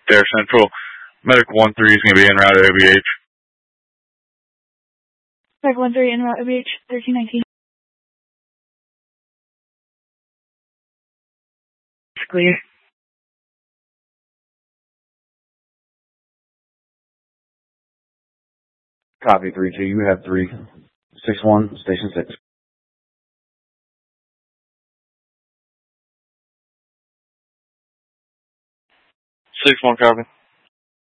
Air Central. Medic 1-3 is going to be en route at OBH. Medic 1-3 en route OBH 1319. Clear. Copy 3-2. You have 361, Station 6. 6-1, copy.